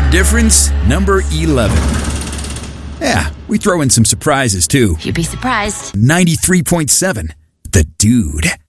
Difference number 11. Yeah, we throw in some surprises too. You'd be surprised. 93.7, The Dude.